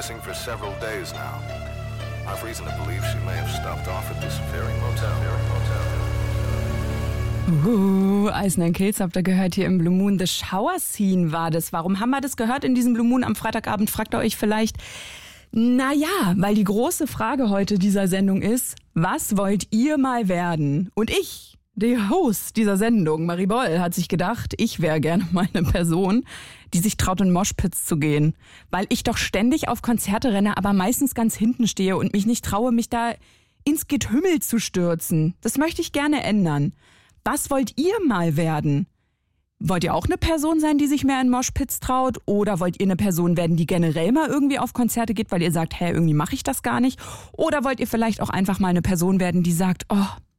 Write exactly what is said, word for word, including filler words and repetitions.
missing for several days now. I've reason to believe she may have stopped off at this very motel. Uh, Ice Nine Kills habt ihr gehört hier im Blue Moon. The Shower Scene war das. Warum haben wir das gehört in diesem Blue Moon am Freitagabend, fragt ihr euch vielleicht. Naja, weil die große Frage heute dieser Sendung ist, was wollt ihr mal werden? Und ich, die Host dieser Sendung, Marie Boll, hat sich gedacht, ich wäre gerne mal eine Person, die sich traut, in Moshpits zu gehen. Weil ich doch ständig auf Konzerte renne, aber meistens ganz hinten stehe und mich nicht traue, mich da ins Getümmel zu stürzen. Das möchte ich gerne ändern. Was wollt ihr mal werden? Wollt ihr auch eine Person sein, die sich mehr in Moshpits traut? Oder wollt ihr eine Person werden, die generell mal irgendwie auf Konzerte geht, weil ihr sagt, hä, irgendwie mache ich das gar nicht? Oder wollt ihr vielleicht auch einfach mal eine Person werden, die sagt, oh,